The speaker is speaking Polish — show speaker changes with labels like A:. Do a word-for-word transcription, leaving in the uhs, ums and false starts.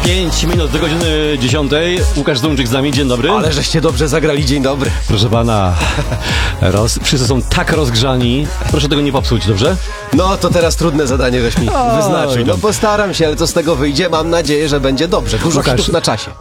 A: pięć minut do godziny dziesiątej. Łukasz Zdumczyk z nami, dzień dobry.
B: Ale żeście dobrze zagrali, dzień dobry.
A: Proszę pana, roz, wszyscy są tak rozgrzani. Proszę tego nie popsuć, dobrze?
B: No to teraz trudne zadanie żeś mi
A: Oj,
B: wyznaczył. No
A: tam.
B: postaram się, ale co z tego wyjdzie? Mam nadzieję, że będzie dobrze. Dużo
A: Łukasz,
B: hitów na czasie.